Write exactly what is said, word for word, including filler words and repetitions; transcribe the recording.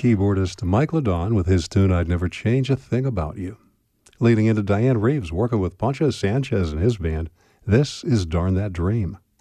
keyboardist Mike LeDon with his tune I'd Never Change a Thing About You. Leading into Diane Reeves working with Poncho Sanchez and his band, this is Darn That Dream.